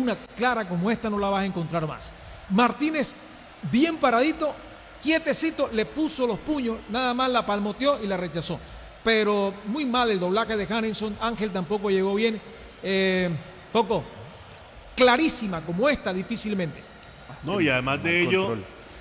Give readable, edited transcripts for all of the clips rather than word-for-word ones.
una clara como esta no la vas a encontrar más. Martínez, bien paradito, quietecito, le puso los puños, nada más la palmoteó y la rechazó. Pero muy mal el doblaje de Hanninson. Ángel tampoco llegó bien. Coco, clarísima como esta, difícilmente. No, y además de ello,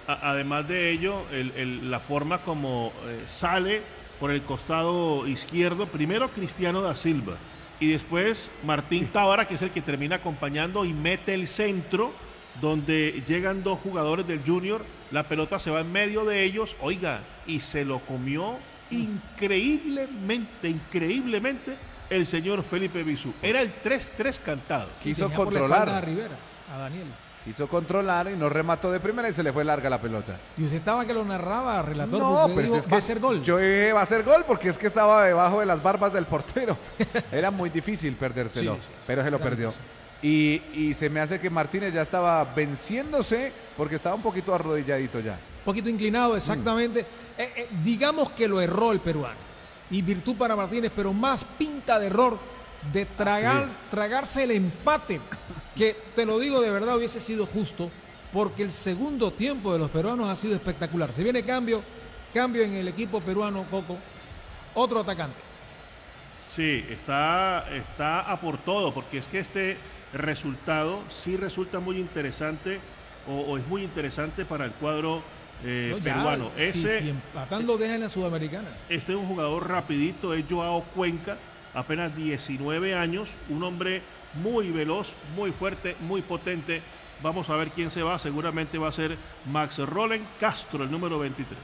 la forma como sale por el costado izquierdo, primero Cristiano da Silva y después Martín Tábara, que es el que termina acompañando y mete el centro, donde llegan dos jugadores del Junior, la pelota se va en medio de ellos, oiga, y se lo comió increíblemente el señor Felipe Bisú. Era el 3-3 cantado. Quiso controlar a Rivera, a Daniel. Quiso controlar y no remató de primera y se le fue larga la pelota. Y usted estaba que lo narraba, relator, no, pero dijo, va a ser gol. Yo dije, va a ser gol porque es que estaba debajo de las barbas del portero. Era muy difícil perdérselo, pero se lo perdió. Y se me hace que Martínez ya estaba venciéndose porque estaba un poquito arrodilladito ya. Un poquito inclinado, exactamente. Digamos que lo erró el peruano. Y virtud para Martínez, pero más pinta de error de tragarse el empate, que te lo digo de verdad hubiese sido justo, porque el segundo tiempo de los peruanos ha sido espectacular. Se viene cambio en el equipo peruano, Coco, otro atacante. Sí, está a por todo, porque es que este resultado sí resulta muy interesante o es muy interesante para el cuadro peruano. Si empatando deja en la Sudamericana. Este es un jugador rapidito, es Joao Cuenca, apenas 19 años, un hombre muy veloz, muy fuerte, muy potente. Vamos a ver quién se va, seguramente va a ser Max Rolen Castro, el número 23.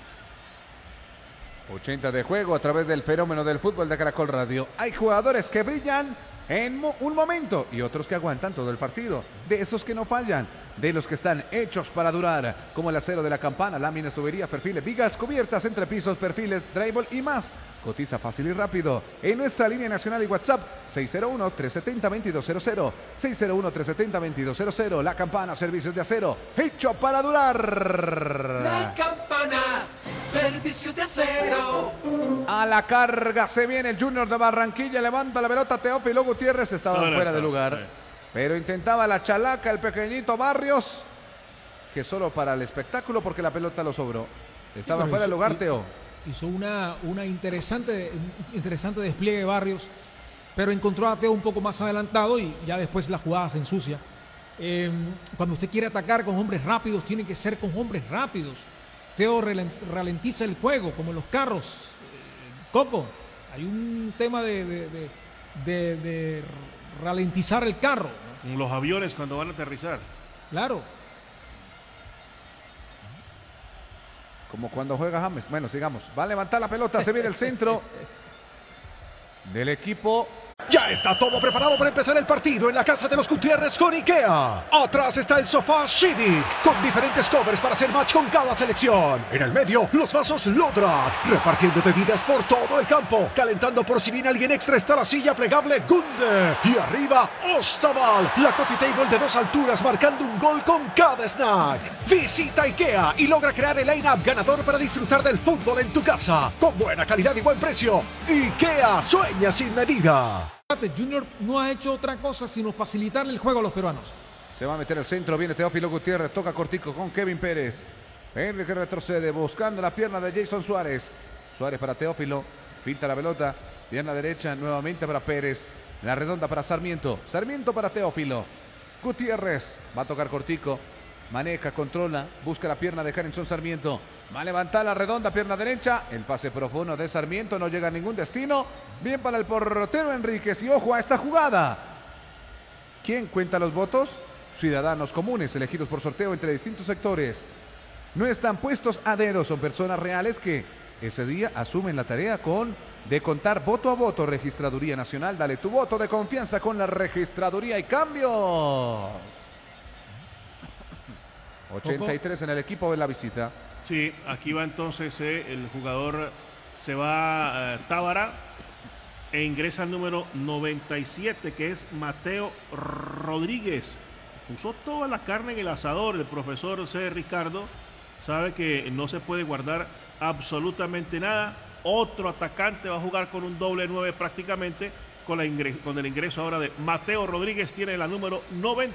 80 de juego a través del fenómeno del fútbol de Caracol Radio. Hay jugadores que brillan en un momento y otros que aguantan todo el partido. De esos que no fallan, de los que están hechos para durar, como el acero de la campana, láminas, tuberías, perfiles, vigas, cubiertas, entrepisos, perfiles, drywall y más. Cotiza fácil y rápido en nuestra línea nacional y WhatsApp 601-370-2200, 601-370-2200. La Campana, servicios de acero, hecho para durar. La Campana, servicios de acero. A la carga se viene el Junior de Barranquilla, levanta la pelota Teófilo Gutiérrez, estaba fuera de lugar, pero intentaba la chalaca el pequeñito Barrios, que solo para el espectáculo porque la pelota lo sobró. Estaba fuera de lugar, Teo. Hizo una interesante despliegue de Barrios, pero encontró a Teo un poco más adelantado y ya después la jugada se ensucia. Cuando usted quiere atacar con hombres rápidos, tiene que ser con hombres rápidos. Teo ralentiza el juego, como en los carros. Coco, hay un tema de ralentizar el carro, ¿no? Los aviones cuando van a aterrizar. Claro. Como cuando juega James. Bueno, sigamos. Va a levantar la pelota, se viene el centro del equipo. Ya está todo preparado para empezar el partido en la casa de los Gutiérrez con IKEA. Atrás está el sofá Civic con diferentes covers para hacer match con cada selección. En el medio, los vasos Lodrat, repartiendo bebidas por todo el campo. Calentando por si viene alguien extra está la silla plegable Gunde. Y arriba, Ostaval, la coffee table de 2 alturas marcando un gol con cada snack. Visita IKEA y logra crear el line-up ganador para disfrutar del fútbol en tu casa. Con buena calidad y buen precio. IKEA sueña sin medida. Junior no ha hecho otra cosa sino facilitarle el juego a los peruanos. Se va a meter el centro, viene Teófilo Gutiérrez, toca cortico con Kevin Pérez. Henry que retrocede, buscando la pierna de Jason Suárez. Suárez para Teófilo, filtra la pelota, pierna derecha nuevamente para Pérez. La redonda para Sarmiento, Sarmiento para Teófilo. Gutiérrez va a tocar cortico, maneja, controla, busca la pierna de Hanninson Sarmiento. Va a levantar la redonda, pierna derecha. El pase profundo de Sarmiento no llega a ningún destino. Bien para el portero Enríquez. Y ojo a esta jugada. ¿Quién cuenta los votos? Ciudadanos comunes elegidos por sorteo entre distintos sectores. No están puestos a dedo. Son personas reales que ese día asumen la tarea de contar voto a voto. Registraduría Nacional. Dale tu voto de confianza con la Registraduría y cambios. 83 en el equipo de la visita. Sí, aquí va entonces el jugador, se va Tábara e ingresa el número 97, que es Mateo Rodríguez. Puso toda la carne en el asador el profesor C. Ricardo. Sabe que no se puede guardar absolutamente nada. Otro atacante va a jugar con un doble 9 prácticamente. Con el ingreso ahora de Mateo Rodríguez, tiene la número 97.